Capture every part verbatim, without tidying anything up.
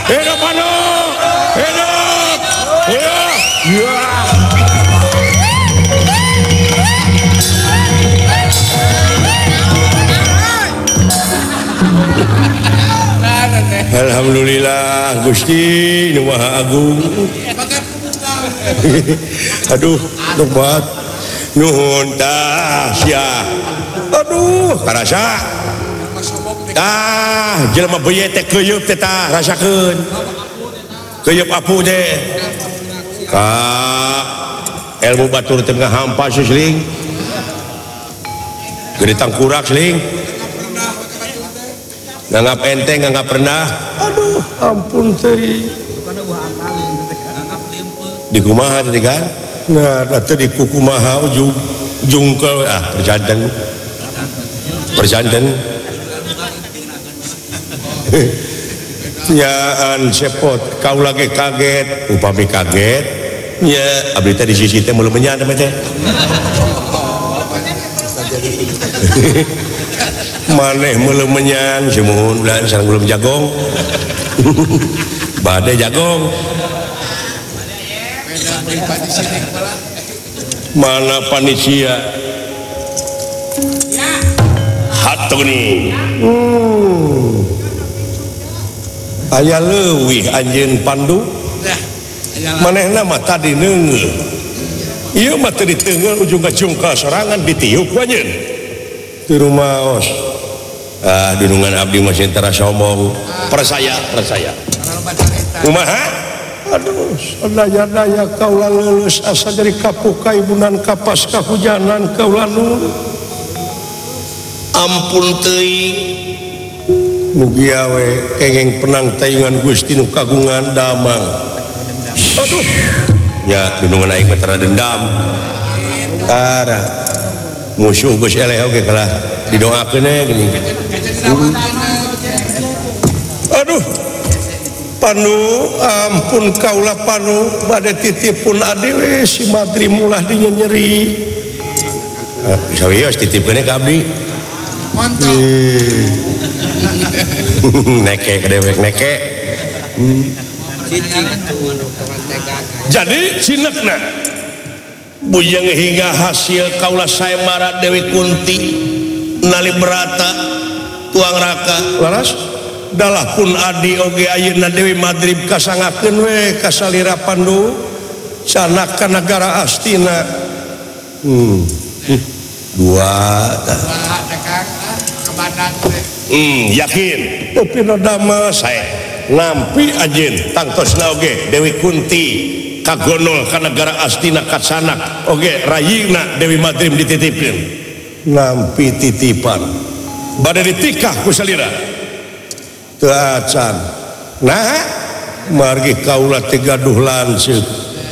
hidup Pandu, hidup, ya, ya. Alhamdulillah Gusti Nu Maha Agung. Aduh, tobat nuhun tah sia. Aduh, karasa. Ah, jelema beuyeut teh keuyeub teh tah rasakeun. Keuyeub apu teh. Ka ilmu batur teh ngahampa seuling. Gede tangkurak seuling. Nganggap enteng, nganggap pernah. Aduh, ampun teh. Di kumaha tadi kan? Nah, tadi di kumaha ujung jungkel ah perjanten. Perjanten. Nyaan sepot kau lagi kaget, upami kaget. Ya, abdi teh di sisi teh mulu menyan teh. Maneh mulu menyan semuhun bulan sareng belum jagong. Bade jagong. Mana panitia? Hatuni. Hmm. Aya leuwih anjeun Pandu. Manehna mah tadi neungeul. Ieu mah teu diteungeul ujung ka jungkal sorangan ditiup ku anjeun. Teu rumaos. Ah, dunungan abdi masih tara sombong. Percaya, percaya. Kumaha? Aduh, sadaya-daya kaula leuleus asa jadi kapuka ibunan kapas kahujanan kaula nu. Ampun teuing. Mugi we kenging penang tayungan Gusti nu kagungan damang. Aduh. Ya, dunungan aing mah tara dendam. Tara. Musuh geus eleh oge kalah didoakeun gini. Aduh. Pandu, ampun kaula Pandu bade titipun adi we si Madri mulah dinya nyeri. Ah, sawios titipkeun ka abdi. Mantap. Neke kadewek neke. Jadi cinekna bujang hingga hasil kaula saemara Dewi Kunti nalibrata tuang raka laras dalah pun adi oge ayeuna Dewi Madrib kasangakeun we kasalira Pandu sanak ka negara Astina. Hmm. Dua Hmm, yakin tapi dama saya nampi ajen tangtosna oge Dewi Kunti kagonol ka negara Astina kasanak oge rayina Dewi Madrim dititipkeun nampi titipan bade ditikah ku salira teu acan nah margi kaula teh gaduh lanceuk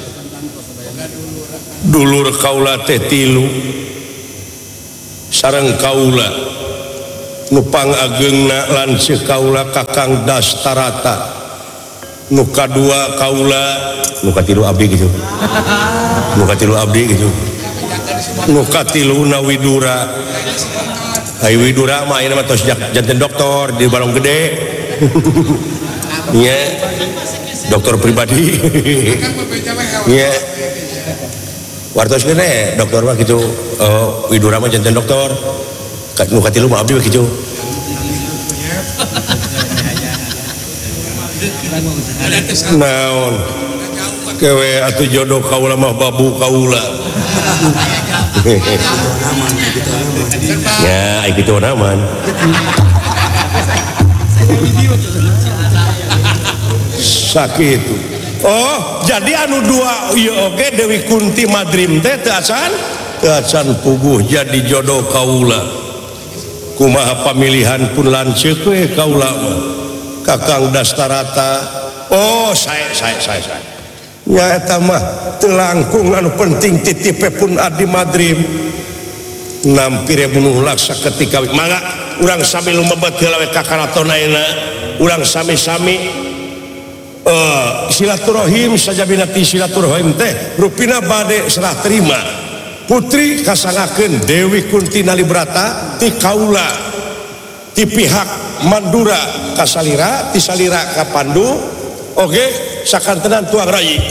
dulur kaula teh tilu sareng kaula nupang ageungna lanceuk kaula Kakang Dastarata nu kadua kaula nu katilu abdi gitu nu katilu abdi gitu nu katiluna Widura ai Widura mah ayeuna mah tos janten doktor di Balong Gede nya dokter pribadi nya wartos kene dokter mah gitu oh, Widura mah janten dokter nu katilu mah abdi kitu. Naon kewe atuh jodoh kaula mah babu kaula. Ya, ai kitu naman. Sakitu. Oh, jadi anu dua ieu oge Dewi Kunti Madrim teh teu acan? Teu acan puguh jadi jodoh kaula. Kumaha pamilihan pun lanceuk we kaula mah Kakang Dastarata. Oh saya saya saya saya nya eta mah teu langkung anu penting titipe pun adi Madrim nampire bunuh laksa ketika mangga urang sami lumebet heula we ka karaton ayeuna urang sami-sami uh, silaturahim sajabina ti silaturahim teh rupina bade serah terima putri kasangakeun Dewi Kunti Nalibrata ti kaula ti pihak Mandura kasalira ti salira ka Pandu oke sakantenan tuang rai